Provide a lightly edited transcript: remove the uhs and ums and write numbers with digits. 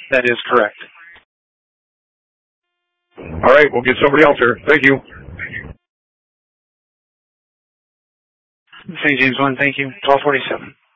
That is correct. All right, we'll get somebody else here. Thank you. St. James 1, thank you. 1247.